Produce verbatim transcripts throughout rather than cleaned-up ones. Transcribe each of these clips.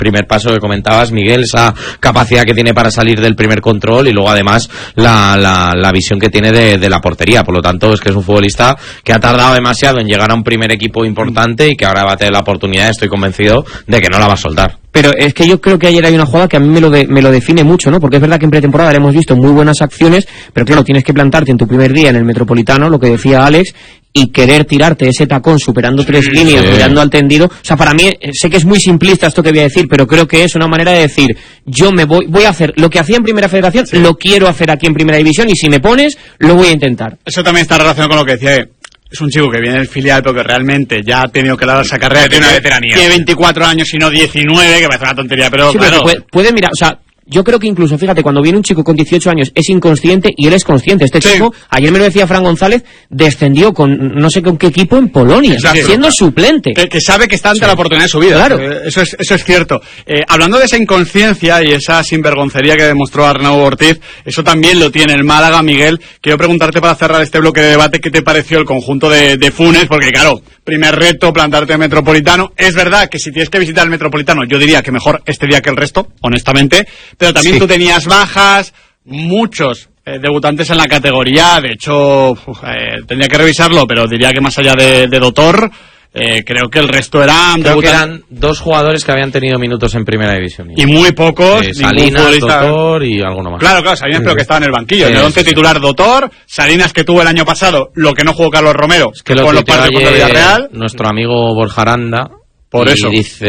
primer paso que comentabas, Miguel, esa capacidad que tiene para salir del primer control y luego además la, la, la visión que tiene de, de la portería. Por lo tanto, es que es un futbolista que ha tardado demasiado en llegar a un primer equipo importante y que ahora va a tener la oportunidad, estoy convencido, de que no la va a soltar. Pero es que yo creo que ayer hay una jugada que a mí me lo, de, me lo define mucho, ¿no? Porque es verdad que en pretemporada le hemos visto muy buenas acciones, pero claro, tienes que plantarte en tu primer día en el Metropolitano, lo que decía Alex, y querer tirarte ese tacón superando tres sí, líneas, sí. mirando al tendido. O sea, para mí, sé que es muy simplista esto que voy a decir, pero creo que es una manera de decir, yo me voy, voy a hacer lo que hacía en Primera Federación, sí. lo quiero hacer aquí en Primera División, y si me pones, lo voy a intentar. Eso también está relacionado con lo que decía, es un chico que viene del filial, pero que realmente ya ha tenido que dar esa carrera. Tiene una veteranía. Tiene veinticuatro años y no diecinueve, que parece una tontería, pero sí, claro. Puedes puede mirar, o sea, yo creo que incluso, fíjate, cuando viene un chico con dieciocho años es inconsciente y él es consciente. Este sí. chico, ayer me lo decía Fran González, descendió con no sé con qué equipo en Polonia, Exacto. siendo suplente. Que, que sabe que está ante sí. la oportunidad de su vida. Claro. Eh, eso, es, eso es cierto. Eh, hablando de esa inconsciencia y esa sinvergoncería que demostró Arnau Ortiz, eso también lo tiene el Málaga, Miguel. Quiero preguntarte para cerrar este bloque de debate, ¿qué te pareció el conjunto de, de Funes? Porque claro, primer reto, plantarte en Metropolitano. Es verdad que si tienes que visitar el Metropolitano, yo diría que mejor este día que el resto, honestamente. Pero también sí. tú tenías bajas, muchos eh, debutantes en la categoría. De hecho, uf, eh, tendría que revisarlo, pero diría que más allá de, de Dotor, eh, creo que el resto eran... Creo que eran dos jugadores que habían tenido minutos en Primera División. Y muy pocos. Eh, Salinas, Dotor y alguno más. Claro, claro, Salinas, sí. pero que estaba en el banquillo. Sí, en el once sí, titular Dotor, Salinas que tuvo el año pasado, lo que no jugó Carlos Romero, es que lo con los partidos contra Villarreal. Nuestro amigo Borja Aranda. Por y eso. dice,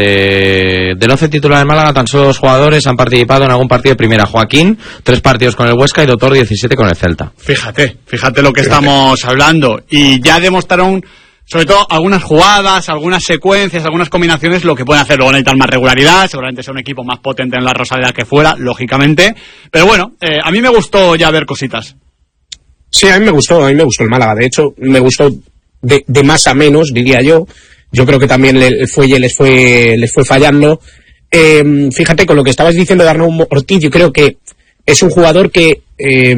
del once titular del Málaga, tan solo dos jugadores han participado en algún partido de primera. Joaquín, tres partidos con el Huesca, y Dotor, diecisiete con el Celta. Fíjate, fíjate lo que fíjate. estamos hablando. Y ya demostraron, sobre todo, algunas jugadas, algunas secuencias, algunas combinaciones, lo que pueden hacer. Luego necesitan más regularidad, seguramente sea un equipo más potente en la Rosaleda que fuera, lógicamente. Pero bueno, eh, a mí me gustó ya ver cositas. Sí, a mí me gustó, a mí me gustó el Málaga. De hecho, me gustó de, de más a menos, diría yo. Yo creo que también el fuelle les fue, les fue fallando. Eh, fíjate, con lo que estabas diciendo de Arnau Ortiz, yo creo que es un jugador que eh,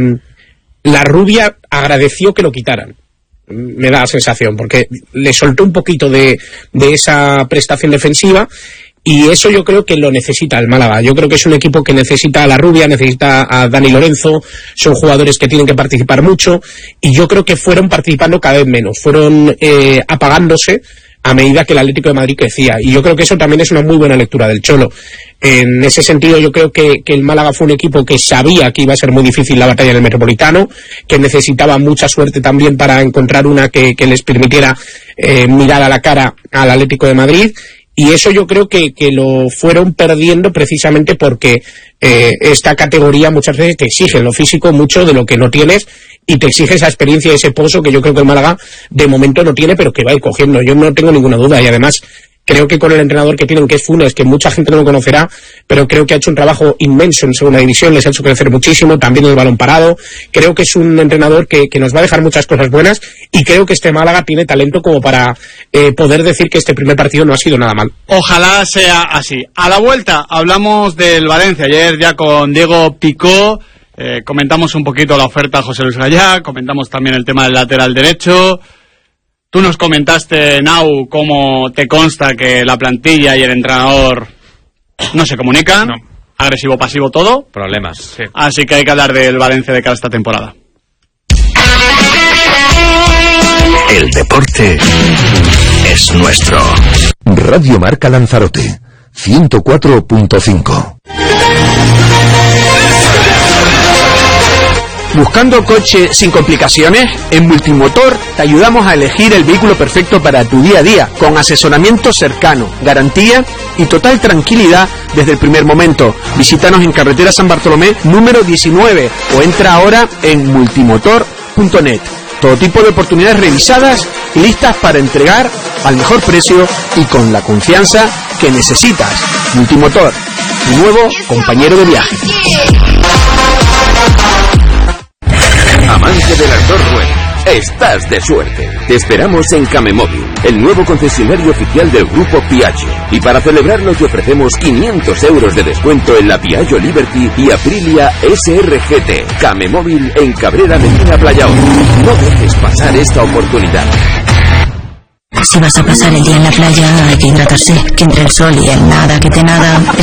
la Rubia agradeció que lo quitaran. Me da la sensación, porque le soltó un poquito de, de esa prestación defensiva, y eso yo creo que lo necesita el Málaga. Yo creo que es un equipo que necesita a la Rubia, necesita a Dani Lorenzo, son jugadores que tienen que participar mucho, y yo creo que fueron participando cada vez menos, fueron eh, apagándose a medida que el Atlético de Madrid crecía, y yo creo que eso también es una muy buena lectura del Cholo. En ese sentido, yo creo que, que el Málaga fue un equipo que sabía que iba a ser muy difícil la batalla del Metropolitano, que necesitaba mucha suerte también para encontrar una que, que les permitiera eh, mirar a la cara al Atlético de Madrid, y eso yo creo que, que lo fueron perdiendo precisamente porque eh, esta categoría muchas veces te exige en lo físico mucho de lo que no tienes, y te exige esa experiencia y ese pozo que yo creo que el Málaga de momento no tiene, pero que va a ir cogiendo. Yo no tengo ninguna duda, y además creo que con el entrenador que tienen, que es Funes, que mucha gente no lo conocerá, pero creo que ha hecho un trabajo inmenso en segunda división, les ha hecho crecer muchísimo, también el balón parado. Creo que es un entrenador que, que nos va a dejar muchas cosas buenas, y creo que este Málaga tiene talento como para eh, poder decir que este primer partido no ha sido nada mal. Ojalá sea así. A la vuelta hablamos del Valencia, ayer ya con Diego Picó. Eh, comentamos un poquito la oferta a José Luis Gallá, comentamos también el tema del lateral derecho. Tú nos comentaste, Nau, cómo te consta que la plantilla y el entrenador no se comunican. No. Agresivo-pasivo todo. Problemas, sí. Así que hay que hablar del Valencia de cara a esta temporada. El deporte es nuestro. Radio Marca Lanzarote, ciento cuatro punto cinco. ¿Buscando coche sin complicaciones? En Multimotor te ayudamos a elegir el vehículo perfecto para tu día a día, con asesoramiento cercano, garantía y total tranquilidad desde el primer momento. Visítanos en carretera San Bartolomé número diecinueve o entra ahora en multimotor punto net. Todo tipo de oportunidades revisadas y listas para entregar al mejor precio y con la confianza que necesitas. Multimotor, tu nuevo compañero de viaje. Amante de las dos ruedas, estás de suerte. Te esperamos en Camemóvil, el nuevo concesionario oficial del grupo Piaggio. Y para celebrarlo te ofrecemos quinientos euros de descuento en la Piaggio Liberty y Aprilia S R G T. Camemóvil en Cabrera Medina Playa uno. No dejes pasar esta oportunidad. Si vas a pasar el día en la playa, hay que hidratarse, que entre el sol y el nada que te nada es